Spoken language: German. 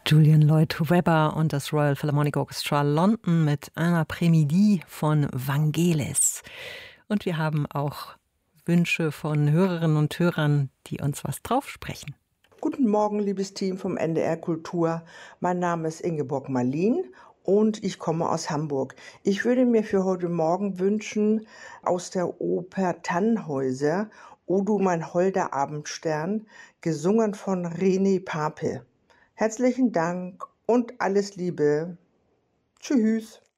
Julian Lloyd Webber und das Royal Philharmonic Orchestra London mit Un Après-Midi von Vangelis. Und wir haben auch Wünsche von Hörerinnen und Hörern, die uns was draufsprechen. Guten Morgen, liebes Team vom NDR Kultur. Mein Name ist Ingeborg Marlin und ich komme aus Hamburg. Ich würde mir für heute Morgen wünschen aus der Oper Tannhäuser O du mein holder Abendstern, gesungen von René Pape. Herzlichen Dank und alles Liebe. Tschüss.